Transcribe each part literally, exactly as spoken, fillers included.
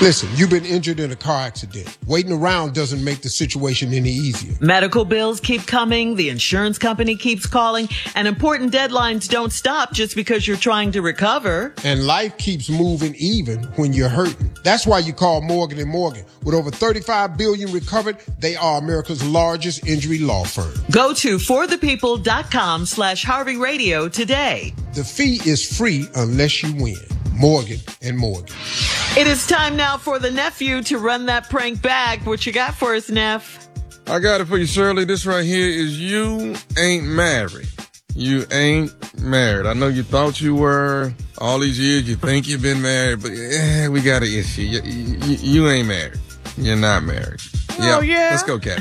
Listen, you've been injured in a car accident. Waiting around doesn't make the situation any easier. Medical bills keep coming, the insurance company keeps calling, and important deadlines don't stop just because you're trying to recover. And life keeps moving even when you're hurting. That's why you call Morgan and Morgan. With over thirty-five billion dollars recovered, they are America's largest injury law firm. Go to forthepeople.com slash Harvey Radio today. The fee is free unless you win. Morgan and Morgan. It is time now for the nephew to run that prank back. What you got for us, Neff? I got it for you, Shirley. This right here is You Ain't Married. You ain't married. I know you thought you were. All these years you think you've been married, but eh, we got an issue. You, you, you ain't married. You're not married. Oh, yeah? yeah? Let's go, Cat.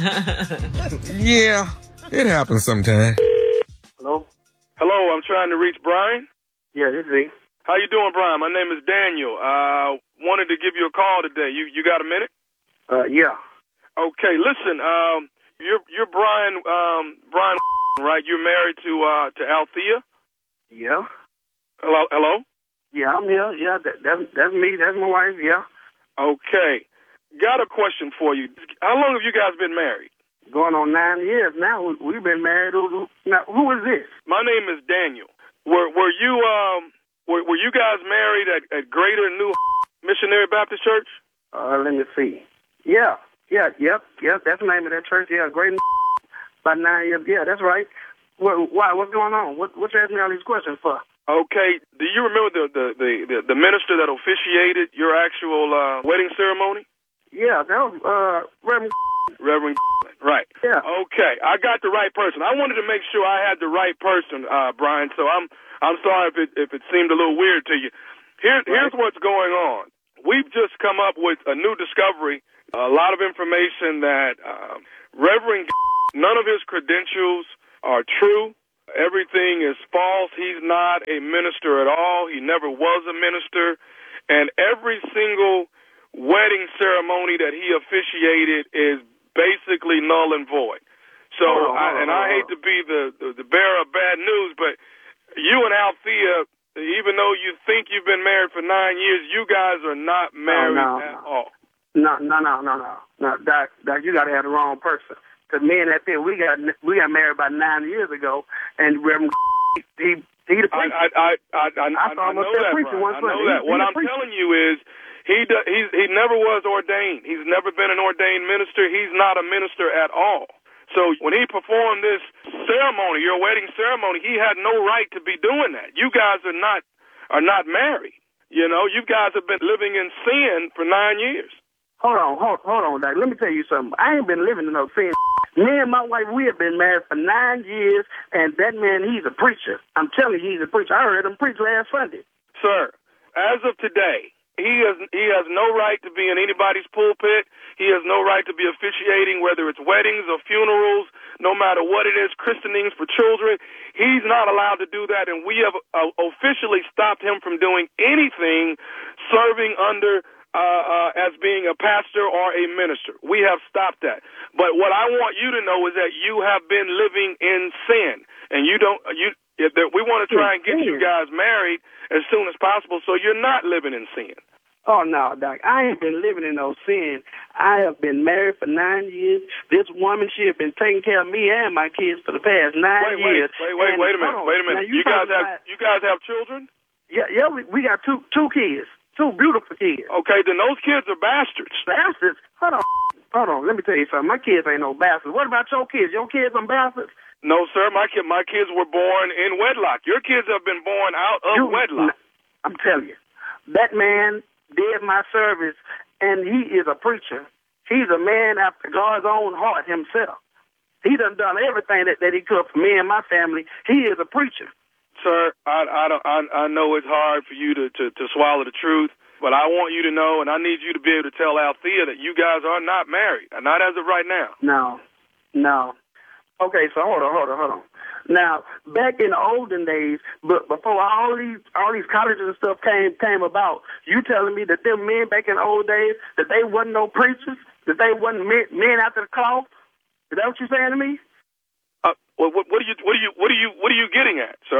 Yeah, it happens sometimes. Hello? Hello, I'm trying to reach Brian. Yeah, this is me. How you doing, Brian? My name is Daniel. Uh, wanted to give you a call today. You you got a minute? Uh, yeah. Okay, listen. Um, you're you're Brian. Um, Brian, right? You're married to uh to Althea. Yeah. Hello, hello. Yeah, I'm here. Yeah, that, that's that's me. That's my wife. Yeah. Okay. Got a question for you. How long have you guys been married? Going on nine years now. We've been married. Now, who is this? My name is Daniel. Were were you um were were you guys married at, at Greater New Missionary Baptist Church? Uh, let me see. Yeah, yeah, yep, yep. That's the name of that church. Yeah, Greater about nine years. Yeah, that's right. What, why? What's going on? What what you asking me all these questions for? Okay. Do you remember the the the, the, the minister that officiated your actual uh, wedding ceremony? Yeah, that was uh, Reverend. Reverend. Right. Yeah. Okay, I got the right person. I wanted to make sure I had the right person, uh, Brian. So I'm I'm sorry if it if it seemed a little weird to you. Here here's what's going on. We've just come up with a new discovery. A lot of information that um, Reverend, none of his credentials are true. Everything is false. He's not a minister at all. He never was a minister. And every single wedding ceremony that he officiated is basically null and void. So, oh, I, and I hate to be the, the, the bearer of bad news, but you and Althea, even though you think you've been married for nine years, you guys are not married oh, no, at no. all. No, no, no, no, no. no Doc, Doc, you got to have the wrong person. Because me and Althea, we got we got married about nine years ago, and Reverend he he the preacher. I I I I, I, I, I know that, Brian. I know that. What I'm telling you is, He do, he's, he never was ordained. He's never been an ordained minister. He's not a minister at all. So when he performed this ceremony, your wedding ceremony, he had no right to be doing that. You guys are not are not married. You know, you guys have been living in sin for nine years. Hold on, hold, hold on, Doc. Let me tell you something. I ain't been living in no sin. Me and my wife, we have been married for nine years, and that man, he's a preacher. I'm telling you, he's a preacher. I heard him preach last Sunday. Sir, as of today, He has he has no right to be in anybody's pulpit. He has no right to be officiating, whether it's weddings or funerals, no matter what it is, christenings for children. He's not allowed to do that, and we have uh, officially stopped him from doing anything serving under uh, uh, as being a pastor or a minister. We have stopped that. But what I want you to know is that you have been living in sin, and you don't you. If we want to try and get you guys married as soon as possible, so you're not living in sin. Oh, no, Doc. I ain't been living in no sin. I have been married for nine years. This woman, she has been taking care of me and my kids for the past nine wait, years. Wait, wait, wait, wait a minute. Wait a minute. You, you guys have about, you guys have children? Yeah, yeah. We, we got two two kids, two beautiful kids. Okay, then those kids are bastards. Bastards? Hold on, hold on. Let me tell you something. My kids ain't no bastards. What about your kids? Your kids are bastards? No, sir. My kid, my kids were born in wedlock. Your kids have been born out of you, wedlock. I'm telling you, that man did my service, and he is a preacher. He's a man after God's own heart himself. He done done everything that, that he could for me and my family. He is a preacher. Sir, I I don't I, I know it's hard for you to, to, to swallow the truth, but I want you to know, and I need you to be able to tell Althea that you guys are not married, not as of right now. No, no. Okay, so hold on, hold on, hold on. Now, back in the olden days, but before all these all these colleges and stuff came came about, you telling me that them men back in the old days, that they wasn't no preachers, that they wasn't men, men after the cloth? Is that what you're saying to me? Uh, what, what, what are you what are you what are you what are you getting at, sir?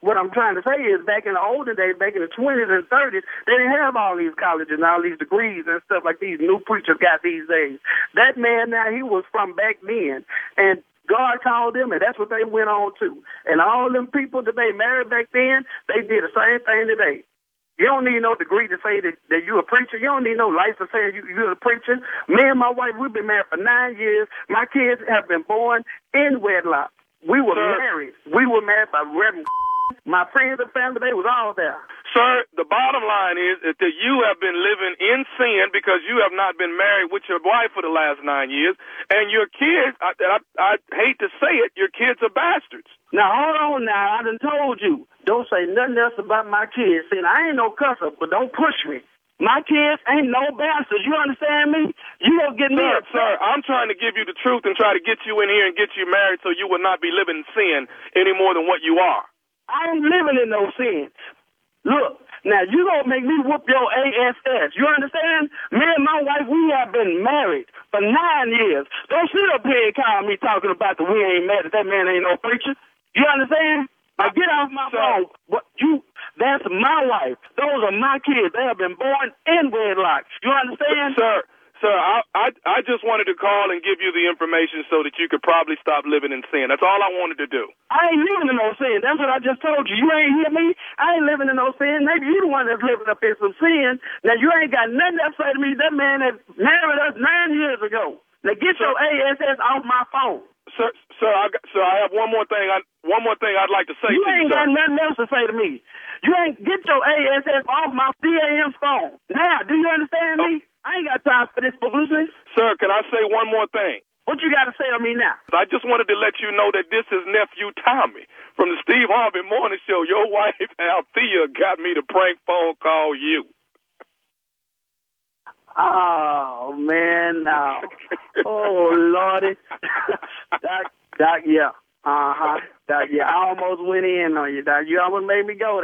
what I'm trying to say is back in the olden days, back in the twenties and thirties, they didn't have all these colleges and all these degrees and stuff like these new preachers got these days. That man now, he was from back then, and God called them, and that's what they went on to. And all them people that they married back then, they did the same thing today. You don't need no degree to say that, that you're a preacher. You don't need no license to say you, you're a preacher. Me and my wife, we've been married for nine years. My kids have been born in wedlock. We were Sir, married. We were married by Reverend. My friends and family, they was all there. Sir, the bottom line is that you have been living in sin because you have not been married with your wife for the last nine years, and your kids, I, I, I hate to say it, your kids are bastards. Now, hold on now. I done told you. Don't say nothing else about my kids. See, I ain't no cusser, but don't push me. My kids ain't no bastards. You understand me? You don't get me Sir, upset. sir, I'm trying to give you the truth and try to get you in here and get you married so you will not be living in sin any more than what you are. I ain't living in no sin. Look, now you gonna make me whoop your A S S. You understand? Me and my wife, we have been married for nine years. Don't sit up here and call me talking about the we ain't married. That man ain't no preacher. You understand? Now get off my Sir. phone. What you? That's my wife. Those are my kids. They have been born in wedlock. You understand? Sir, sir, I, I I just wanted to call and give you the information so that you could probably stop living in sin. That's all I wanted to do. I ain't living in no sin. That's what I just told you. You ain't hear me? I ain't living in no sin. Maybe you the one that's living up in some sin. Now, you ain't got nothing to say to me. That man that married us nine years ago. Now, get your A S S off my phone. Sir, sir, I, got, sir, I have one more thing. I, one more thing I'd like to say You to you, ain't sir. got nothing else to say to me. You ain't get your A S S off my D A M phone. Now, do you understand me? I ain't got time for this publicity. Sir, can I say one more thing? What you got to say to me now? I just wanted to let you know that this is nephew Tommy from the Steve Harvey Morning Show. Your wife, Althea, got me to prank phone call you. Oh, man, no. Oh, Lordy. Doc, Doc, yeah. Uh-huh. Doc, yeah, I almost went in on you, Doc. You almost made me go there.